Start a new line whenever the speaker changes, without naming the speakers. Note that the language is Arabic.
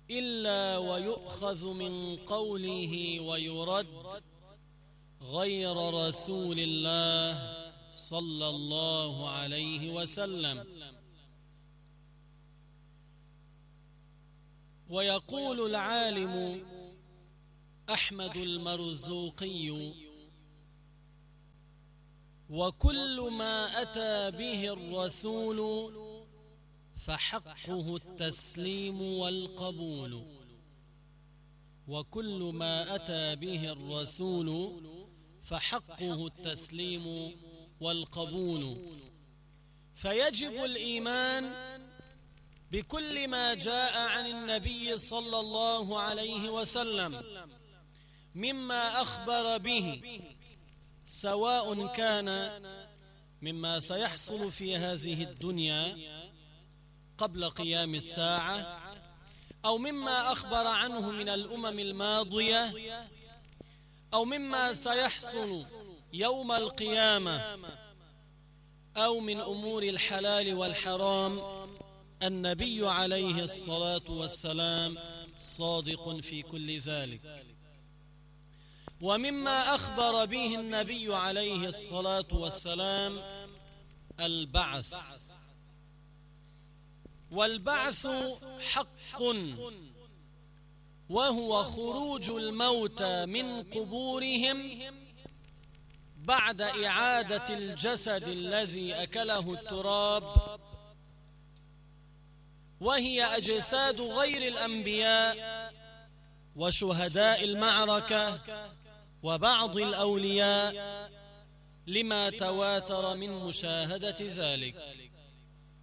إلا ويؤخذ من قوله ويرد غير رسول الله صلى الله عليه وسلم. ويقول العالم أحمد المرزوقي: وكل ما أتى به الرسول فحقه التسليم والقبول. وكل ما أتى به الرسول فحقه التسليم والقبول. فيجب الإيمان بكل ما جاء عن النبي صلى الله عليه وسلم مما أخبر به، سواء كان مما سيحصل في هذه الدنيا قبل قيام الساعة، أو مما أخبر عنه من الأمم الماضية، أو مما سيحصل يوم القيامة، أو من أمور الحلال والحرام. النبي عليه الصلاة والسلام صادق في كل ذلك. ومما أخبر به النبي عليه الصلاة والسلام البعث. والبعث حق، وهو خروج الموتى من قبورهم بعد إعادة الجسد الذي أكله التراب، وهي أجساد غير الأنبياء وشهداء المعركة وبعض الأولياء، لما تواتر من مشاهدة ذلك.